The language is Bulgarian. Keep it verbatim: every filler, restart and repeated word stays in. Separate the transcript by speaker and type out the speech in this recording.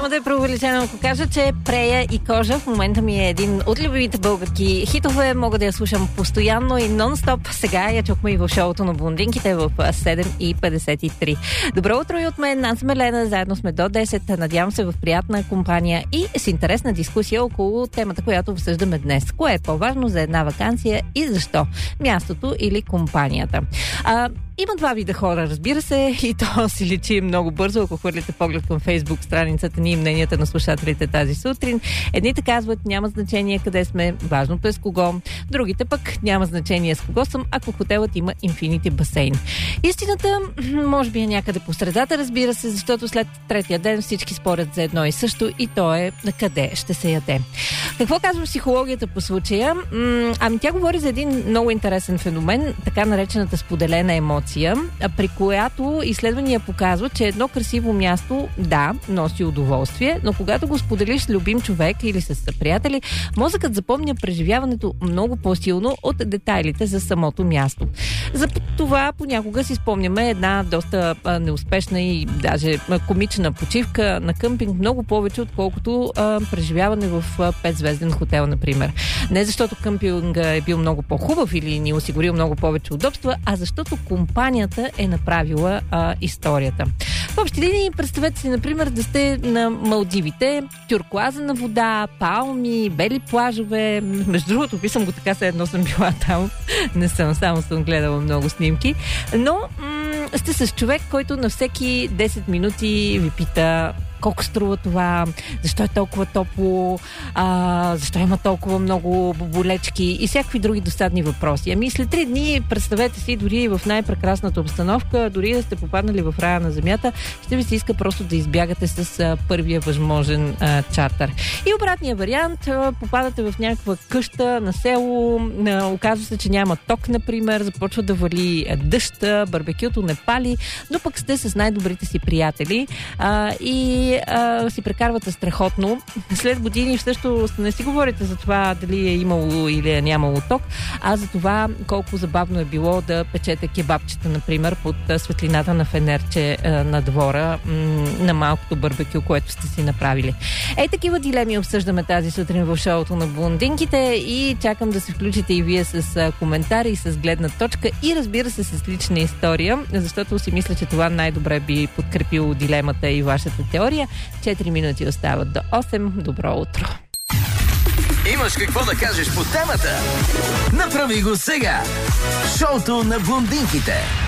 Speaker 1: Няма да е преувеличено, ако кажа, че Прея и Кожа в момента ми е един от любимите български хитове. Мога да я слушам постоянно и нон-стоп. Сега я чухме и в шоуто на блондинките в седем и петдесет и три. Добро утро и от мен, аз съм Елена. Заедно сме до десет. Надявам се в приятна компания и с интересна дискусия около темата, която обсъждаме днес. Кое е по-важно за една ваканция и защо? Мястото или компанията? А, Има два вида хора, разбира се, и то си личи много бързо, ако хвърлите поглед към Фейсбук страницата ни и мненията на слушателите тази сутрин. Едните казват, няма значение къде сме, важното е с кого. Другите пък няма значение с кого съм, ако хотелът има инфинити басейн. Истината, може би е някъде по средата, разбира се, защото след третия ден всички спорят за едно и също и то е на къде ще се яде. Какво казва психологията по случая? М- ами тя говори за един много интересен феномен, така наречената споделена емоция, при която изследвания показват, че едно красиво място, да, носи удоволствие, но когато го споделиш с любим човек или с приятели, мозъкът запомня преживяването много по-силно от детайлите за самото място. За това понякога си спомняме една доста неуспешна и даже комична почивка на къмпинг много повече, отколкото а, преживяване в петзвезден хотел, например. Не защото къмпинга е бил много по-хубав или ни осигурил много повече удобства, а защото компанията е направила а, историята. В общи линии, представете си, например, да сте на Малдивите, тюркоазена вода, палми, бели плажове. Между другото, описам го така, се едно съм била там. Не съм, само съм гледала много снимки. Но м- сте с човек, който на всеки десет минути ви пита колко струва това, защо е толкова топло, а, защо има толкова много боболечки и всякакви други досадни въпроси. Ами след три дни, представете си, дори в най-прекрасната обстановка, дори да сте попаднали в рая на земята, ще ви се иска просто да избягате с а, първия възможен а, чартър. И обратния вариант, а, попадате в някаква къща на село, а, оказва се, че няма ток, например, започва да вали дъжд, барбекюто не пали, но пък сте с най-добрите си приятели а, и А, си прекарвате страхотно. След години всъщност не си говорите за това дали е имало или е нямало ток, а за това колко забавно е било да печете кебабчета, например, под светлината на фенерче а, на двора м- на малкото барбекю, което сте си направили. Ей, такива дилеми обсъждаме тази сутрин в шоуто на блондинките и чакам да се включите и вие с а, коментари, с гледна точка и разбира се с лична история, защото си мисля, че това най-добре би подкрепило дилемата и вашата теория. четири минути остават до осем. Добро утро!
Speaker 2: Имаш какво да кажеш по темата? Направи го сега! Шоуто на блондинките.